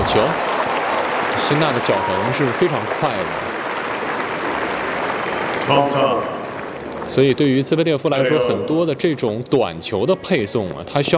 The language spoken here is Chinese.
球，辛纳的脚程是非常快的。所以对于兹维列夫来说，很多的这种短球的配送啊，他需要